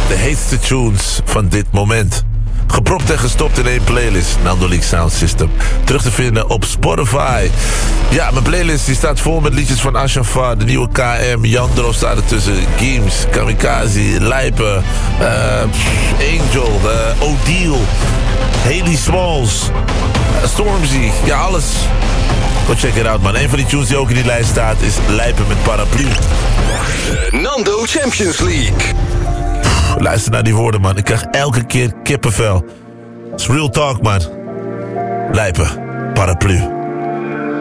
De heetste tunes van dit moment. Gepropt en gestopt in één playlist. Nando League Sound System. Terug te vinden op Spotify. Ja, mijn playlist die staat vol met liedjes van Ashafa, de nieuwe KM. Jandro staat ertussen. Games, Kamikaze, Lijpen. Angel, Odile. Haley Smalls. Stormzy. Ja, alles. Go check it out, man. Een van die tunes die ook in die lijst staat is Lijpen met Paraplu. Nando Champions League. Luister naar die woorden, man. Ik krijg elke keer kippenvel. It's real talk, man. Lijpen, Paraplu.